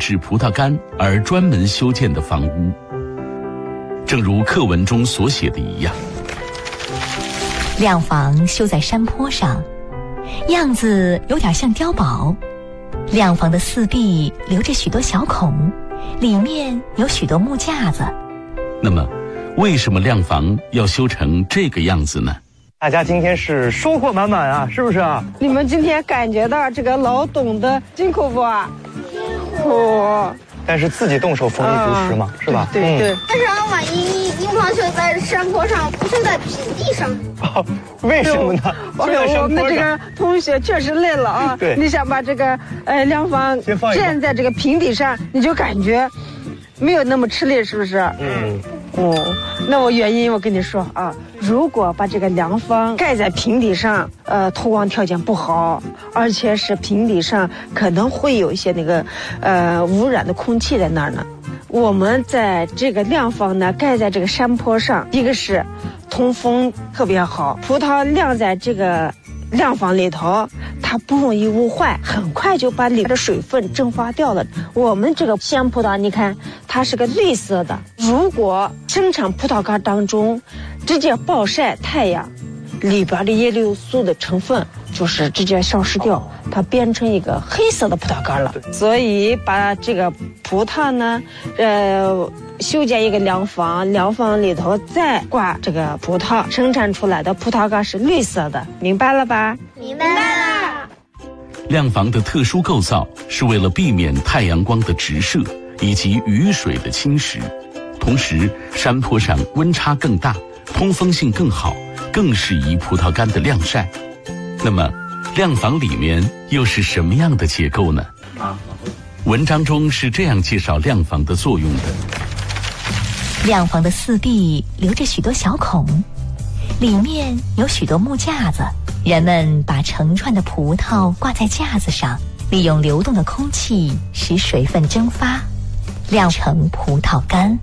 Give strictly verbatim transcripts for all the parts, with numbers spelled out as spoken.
制葡萄干而专门修建的房屋。正如课文中所写的一样， 亮房修在山坡上，样子有点像碉堡。亮房的四壁留着许多小孔，里面有许多木架子。 那么为什么亮房要修成这个样子呢？ 大家今天是收获满满啊，是不是啊？ 你们今天感觉到这个劳动的辛苦不啊？辛苦。 但是自己动手丰衣足食嘛， 嗯、 是吧？ 对对。 但是俺万一硬房修在山坡上，不修在平地上。 哦，为什么呢？ 哎呦，我们这个同学确实累了啊！ 对， 你想把这个呃亮房建在这个平地上，你就感觉没有那么吃力，是不是？ 嗯。 哦，那我原因我跟你说啊，如果把这个凉房盖在平地上，呃，透光条件不好，而且是平地上可能会有一些那个呃污染的空气在那儿呢。我们在这个晾房呢盖在这个山坡上，一个是通风特别好，葡萄晾在这个晾房里头，它不容易污坏，很快就把里面的水分蒸发掉了。我们这个鲜葡萄，你看它是个绿色的，如果生产葡萄干当中直接暴晒太阳，里边的叶绿素的成分就是直接消失掉，它变成一个黑色的葡萄干了。所以把这个葡萄呢，呃，修建一个凉房，凉房里头再挂这个葡萄，生产出来的葡萄干是绿色的，明白了吧？ 明白了。 晾房的特殊构造是为了避免太阳光的直射以及雨水的侵蚀，同时山坡上温差更大，通风性更好，更适宜葡萄干的晾晒。那么晾房里面又是什么样的结构呢？文章中是这样介绍晾房的作用的： 晾房的四壁留着许多小孔，里面有许多木架子，人们把成串的葡萄挂在架子上，利用流动的空气使水分蒸发，晾成葡萄干。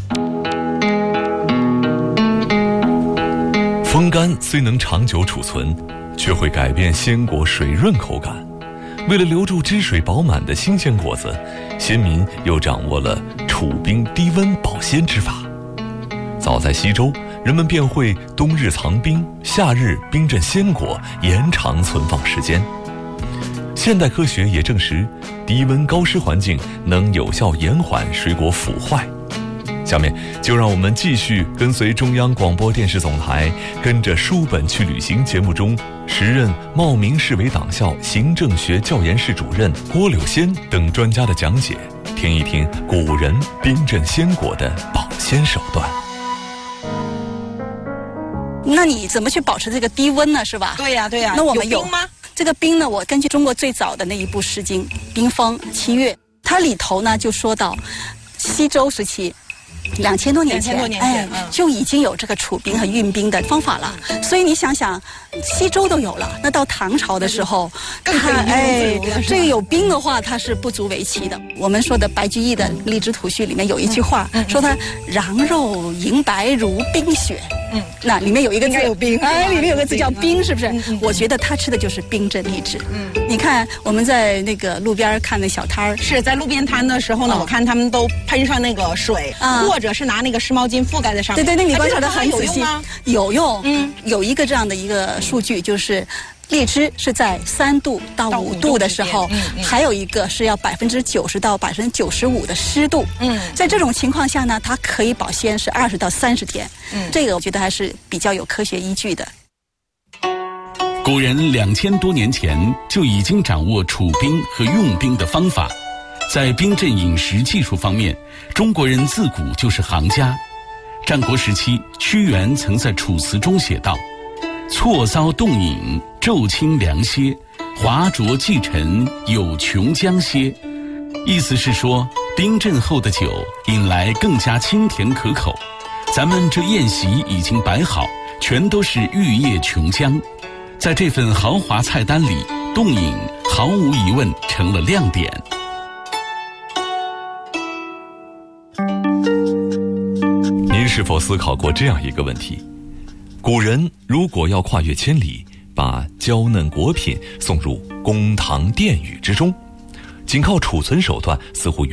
风干虽能长久储存，却会改变鲜果水润口感。为了留住汁水饱满的新鲜果子，先民又掌握了储冰低温保鲜之法。早在西周，人们便会冬日藏冰，夏日冰镇鲜果，延长存放时间。现代科学也证实，低温高湿环境能有效延缓水果腐坏。下面就让我们继续跟随中央广播电视总台，跟着书本去旅行节目中时任茂名市委党校行政学教研室主任郭柳仙等专家的讲解，听一听古人冰镇鲜果的保鲜手段。 那你怎么去保持这个低温呢？是吧？ 对呀、啊、对呀、啊。 那我们有冰吗？ 这个冰呢，我根据中国最早的那一部诗经《冰封七月》，它里头呢就说到西周时期。两千多年前， 多年前哎、嗯，就已经有这个储冰和运冰的方法了。所以你想想，西周都有了，那到唐朝的时候， 更可以哎，这个有冰的话，它是不足为奇的。我们说的白居易的《荔枝图序》里面有一句话，嗯、说它瓤肉莹白如冰雪。嗯，那里面有一个字有冰， 哎，里面有个字叫冰，是不是？ 嗯嗯、 我觉得他吃的就是冰镇荔枝。嗯，你看我们在那个路边看那小摊儿， 是在路边摊的时候呢，哦、我看他们都喷上那个水， 啊、 或者是拿那个湿毛巾覆盖在上面。 对对，那你观察得很仔细。有用， 嗯， 有一个这样的一个数据，就是荔枝是在三度到五度的时候， 嗯嗯、 还有一个是要百分之九十到百分之九十五的湿度。嗯，在这种情况下呢，它可以保鲜是二十到三十天。嗯，这个我觉得还是比较有科学依据的。 古人两千多年前就已经掌握储冰和用冰的方法，在冰镇饮食技术方面，中国人自古就是行家。战国时期，屈原曾在《楚辞》中写道：“错遭冻饮，骤清凉歇；华浊既沉，有琼浆歇。”意思是说，冰镇后的酒饮来更加清甜可口。咱们这宴席已经摆好，全都是玉液琼浆。在这份豪华菜单里，冻饮毫无疑问成了亮点。 您是否思考过这样一个问题：古人如果要跨越千里，把娇嫩果品送入公堂殿宇之中，仅靠储存手段似乎远